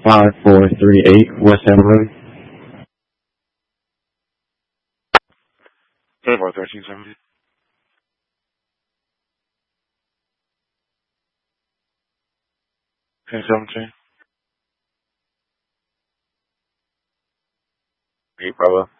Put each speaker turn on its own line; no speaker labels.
5438 West End Road.
1370. 1017. 8 Bravo.